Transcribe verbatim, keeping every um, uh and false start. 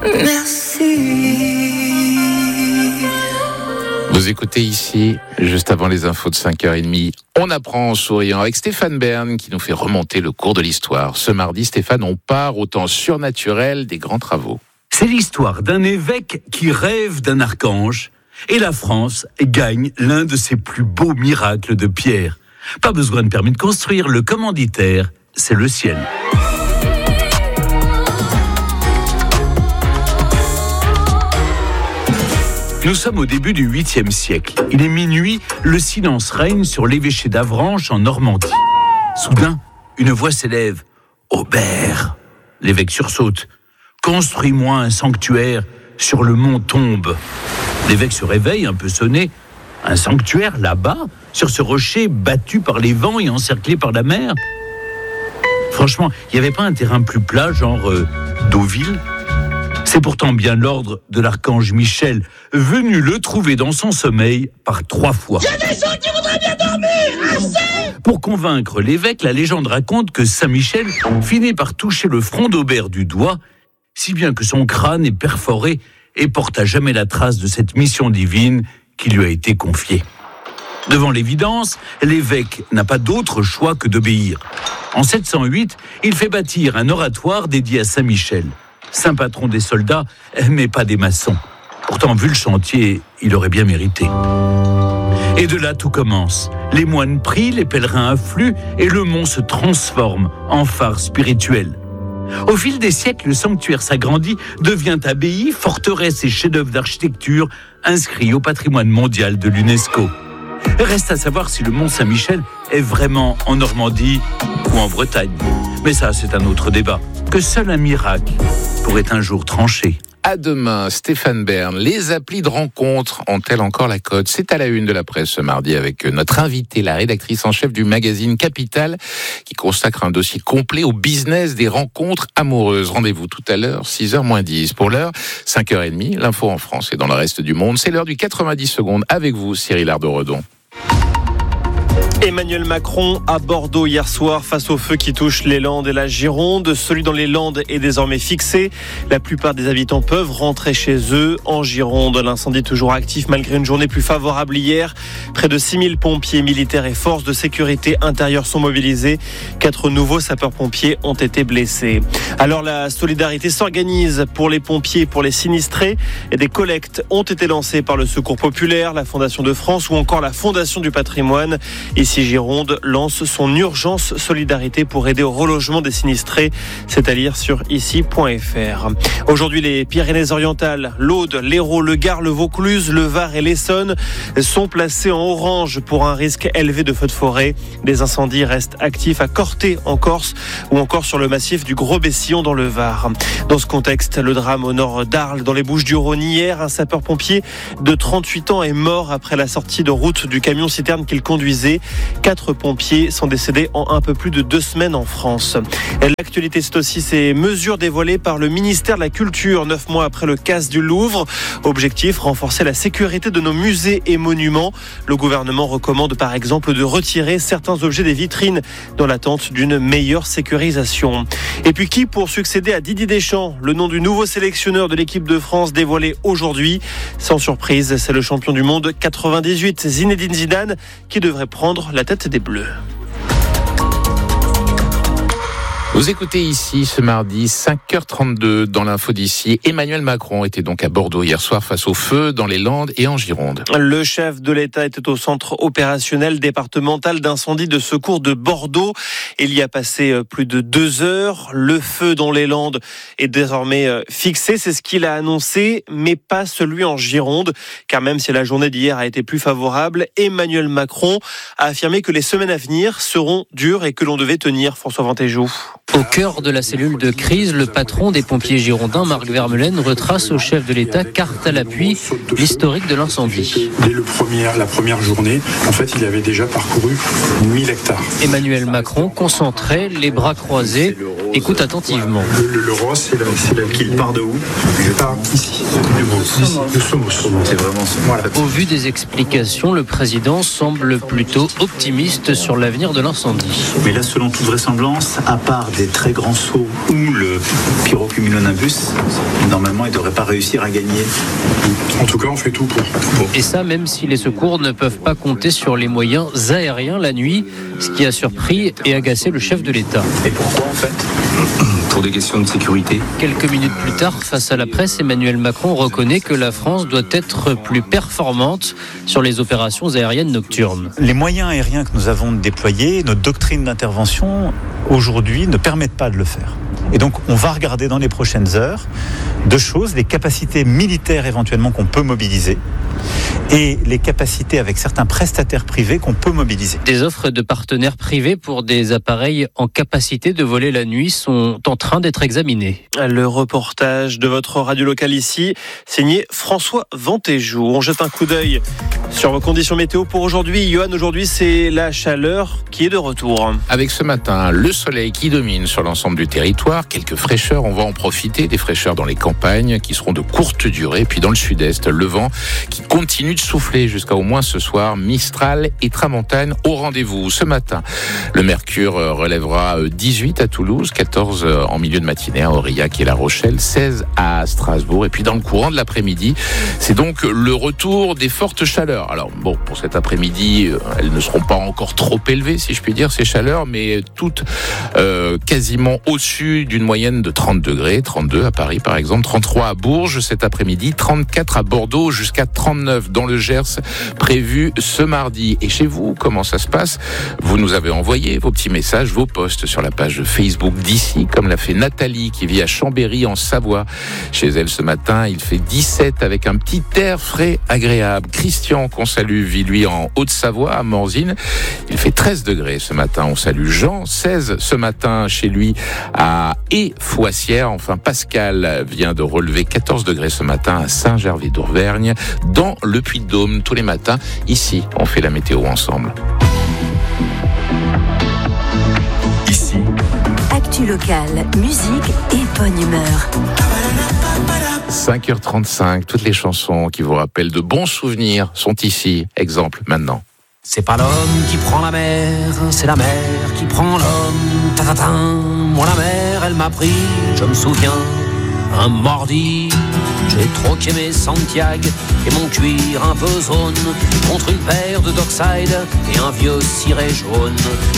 Merci. Vous écoutez ici, juste avant les infos de cinq heures trente, On apprend en souriant avec Stéphane Bern qui nous fait remonter le cours de l'histoire. Ce mardi, Stéphane, on part au temps surnaturel des grands travaux. C'est l'histoire d'un évêque qui rêve d'un archange et la France gagne l'un de ses plus beaux miracles de pierre. Pas besoin de permis de construire, le commanditaire, c'est le ciel. Nous sommes au début du huitième siècle. Il est minuit, le silence règne sur l'évêché d'Avranches en Normandie. Soudain, une voix s'élève. « Aubert !» L'évêque sursaute. « Construis-moi un sanctuaire sur le mont Tombe. » L'évêque se réveille, un peu sonné. Un sanctuaire là-bas, sur ce rocher battu par les vents et encerclé par la mer. Franchement, il n'y avait pas un terrain plus plat, genre euh, Deauville ? C'est pourtant bien l'ordre de l'archange Michel, venu le trouver dans son sommeil par trois fois. Il y a des gens qui voudraient bien dormir, assez ! Pour convaincre l'évêque, la légende raconte que Saint-Michel finit par toucher le front d'Aubert du doigt, si bien que son crâne est perforé et porte à jamais la trace de cette mission divine qui lui a été confiée. Devant l'évidence, l'évêque n'a pas d'autre choix que d'obéir. En sept cent huit, il fait bâtir un oratoire dédié à Saint-Michel. Saint patron des soldats, mais pas des maçons. Pourtant, vu le chantier, il aurait bien mérité. Et de là, tout commence. Les moines prient, les pèlerins affluent, et le mont se transforme en phare spirituel. Au fil des siècles, le sanctuaire s'agrandit, devient abbaye, forteresse et chef-d'œuvre d'architecture, inscrit au patrimoine mondial de l'UNESCO. Reste à savoir si le mont Saint-Michel est vraiment en Normandie ou en Bretagne. Mais ça, c'est un autre débat, que seul un miracle pourrait un jour trancher. À demain, Stéphane Bern. Les applis de rencontre ont-elles encore la cote ? C'est à la une de la presse ce mardi avec notre invitée, la rédactrice en chef du magazine Capital, qui consacre un dossier complet au business des rencontres amoureuses. Rendez-vous tout à l'heure, six heures moins dix. Pour l'heure, cinq heures trente, l'info en France et dans le reste du monde. C'est l'heure du quatre-vingt-dix secondes avec vous, Cyril Ardo-Redon. Emmanuel Macron à Bordeaux hier soir face au feu qui touche les Landes et la Gironde. Celui dans les Landes est désormais fixé. La plupart des habitants peuvent rentrer chez eux. En Gironde, l'incendie toujours actif malgré une journée plus favorable hier. Près de six mille pompiers, militaires et forces de sécurité intérieure sont mobilisés. Quatre nouveaux sapeurs-pompiers ont été blessés. Alors la solidarité s'organise pour les pompiers et pour les sinistrés. Et des collectes ont été lancées par le Secours populaire, la Fondation de France ou encore la Fondation du patrimoine. Ici, Gironde lance son urgence solidarité pour aider au relogement des sinistrés. C'est à lire sur ici point f r. Aujourd'hui, les Pyrénées-Orientales, l'Aude, l'Hérault, le Gard, le Vaucluse, le Var et l'Essonne sont placés en orange pour un risque élevé de feux de forêt. Des incendies restent actifs à Corté en Corse ou encore sur le massif du Gros-Bessillon dans le Var. Dans ce contexte, le drame au nord d'Arles dans les Bouches-du-Rhône hier, un sapeur-pompier de trente-huit ans est mort après la sortie de route du camion-citerne qu'il conduisait. Quatre pompiers sont décédés en un peu plus de deux semaines en France. L'actualité, c'est aussi ces mesures dévoilées par le ministère de la Culture, neuf mois après le casse du Louvre. Objectif, renforcer la sécurité de nos musées et monuments. Le gouvernement recommande par exemple de retirer certains objets des vitrines dans l'attente d'une meilleure sécurisation. Et puis qui pour succéder à Didier Deschamps ? Le nom du nouveau sélectionneur de l'équipe de France dévoilé aujourd'hui. Sans surprise, c'est le champion du monde quatre-vingt-dix-huit, Zinedine Zidane, qui devrait prendre la tête des Bleus. Vous écoutez ici ce mardi, cinq heures trente-deux dans l'info d'ici. Emmanuel Macron était donc à Bordeaux hier soir face au feu dans les Landes et en Gironde. Le chef de l'État était au centre opérationnel départemental d'incendie de secours de Bordeaux. Il y a passé plus de deux heures. Le feu dans les Landes est désormais fixé. C'est ce qu'il a annoncé, mais pas celui en Gironde. Car même si la journée d'hier a été plus favorable, Emmanuel Macron a affirmé que les semaines à venir seront dures et que l'on devait tenir. François Ventéjou. Au cœur de la cellule de crise, le patron des pompiers girondins, Marc Vermeulen, retrace au chef de l'État, carte à l'appui, l'historique de l'incendie. Dès le premier, la première journée, en fait, il avait déjà parcouru mille hectares. Emmanuel Macron, concentré, les bras croisés, écoute attentivement. Le, le, le Ross, c'est là, c'est là qu'il part de où ? Je pars ici, de Somos. C'est vraiment ça. Voilà. Au vu des explications, le président semble plutôt optimiste sur l'avenir de l'incendie. Mais là, selon toute vraisemblance, à part des très grands sauts où le pyroclasme cumulonimbus, normalement, il ne devrait pas réussir à gagner. En tout cas, on fait tout pour. pour. Et ça, même si les secours ne peuvent pas compter sur les moyens aériens la nuit, ce qui a surpris et agacé le chef de l'État. Et pourquoi, en fait ? Pour des questions de sécurité. Quelques minutes plus tard, face à la presse, Emmanuel Macron reconnaît que la France doit être plus performante sur les opérations aériennes nocturnes. Les moyens aériens que nous avons déployés, notre doctrine d'intervention, aujourd'hui, ne permettent pas de le faire. Et donc, on va regarder dans les prochaines heures deux choses, les capacités militaires éventuellement qu'on peut mobiliser et les capacités avec certains prestataires privés qu'on peut mobiliser. Des offres de partenaires privés pour des appareils en capacité de voler la nuit sont en train d'être examinées. Le reportage de votre radio locale ici, signé François Ventéjou. On jette un coup d'œil sur vos conditions météo pour aujourd'hui. Johan, aujourd'hui, c'est la chaleur qui est de retour. Avec ce matin, le soleil qui domine sur l'ensemble du territoire, quelques fraîcheurs, on va en profiter, des fraîcheurs dans les campagnes qui seront de courte durée, puis dans le sud-est, le vent qui continue de souffler jusqu'à au moins ce soir, Mistral et Tramontane au rendez-vous. Ce matin, le mercure relèvera dix-huit à Toulouse, quatorze en milieu de matinée à Aurillac et La Rochelle, seize à Strasbourg, et puis dans le courant de l'après-midi, c'est donc le retour des fortes chaleurs. Alors bon, pour cet après-midi, elles ne seront pas encore trop élevées, si je puis dire, ces chaleurs, mais toutes euh, quasiment au-dessus d'une moyenne de trente degrés, trente-deux à Paris par exemple, trente-trois à Bourges cet après-midi, trente-quatre à Bordeaux, jusqu'à trente-neuf dans le Gers, prévu ce mardi. Et chez vous, comment ça se passe ? Vous nous avez envoyé vos petits messages, vos posts sur la page Facebook d'ici, comme l'a fait Nathalie qui vit à Chambéry en Savoie. Chez elle ce matin, il fait dix-sept avec un petit air frais agréable. Christian, qu'on salue, vit lui en Haute-Savoie, à Morzine. Il fait treize degrés ce matin. On salue Jean, seize ce matin chez lui à Éfoissière. Enfin, Pascal vient de relever quatorze degrés ce matin à Saint-Gervais-d'Auvergne, dans le Puy-de-Dôme. Tous les matins, ici, on fait la météo ensemble. Ici, actu locale, musique et bonne humeur. cinq heures trente-cinq, toutes les chansons qui vous rappellent de bons souvenirs sont ici. Exemple maintenant. C'est pas l'homme qui prend la mer, c'est la mer qui prend l'homme. Ta-ta-ta, moi la mer, elle m'a pris, je me souviens, un mardi. J'ai troqué mes Santiago et mon cuir un peu zone contre une paire de Dockside et un vieux ciré jaune.